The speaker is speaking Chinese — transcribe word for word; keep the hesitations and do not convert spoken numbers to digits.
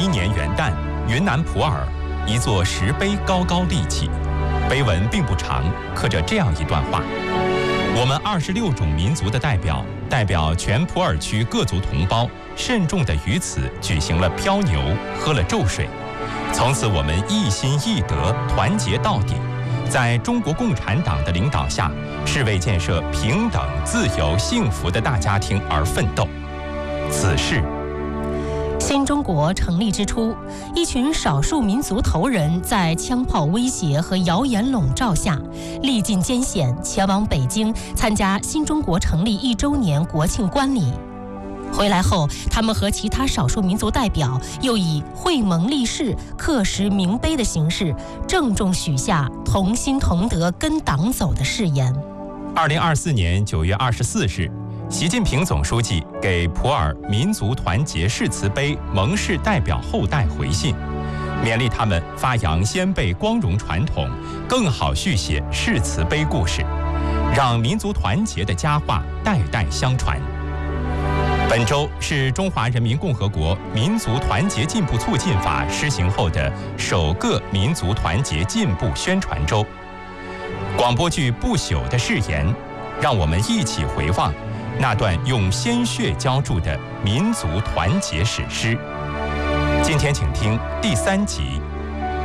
一年元旦，云南普洱一座石碑高高立起，碑文并不长，刻着这样一段话：我们二十六种民族的代表，代表全普洱区各族同胞，慎重地于此举行了漂牛，喝了咒水。从此我们一心一德，团结到底，在中国共产党的领导下，是为建设平等、自由、幸福的大家庭而奋斗。此事。 新中国成立之初，一群少数民族头人在枪炮威胁和谣言笼罩下，历尽艰险前往北京参加新中国成立一周年国庆观礼。回来后，他们和其他少数民族代表又以会盟立誓、刻石铭碑的形式，郑重许下同心同德跟党走的誓言。 二零二四年九月二十四日，习近平总书记给普洱民族团结誓词碑盟誓代表后代回信，勉励他们发扬先辈光荣传统，更好续写誓词碑故事，让民族团结的佳话代代相传。本周是中华人民共和国民族团结进步促进法施行后的首个民族团结进步宣传周。广播剧《不朽的誓言》，让我们一起回望那段用鲜血浇筑的民族团结史诗。今天请听第三集